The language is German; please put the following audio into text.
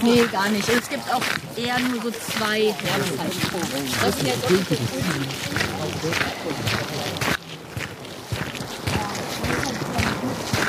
Nee, gar nicht. Es gibt auch eher nur so 2 Jahreszeiten. Das sind jetzt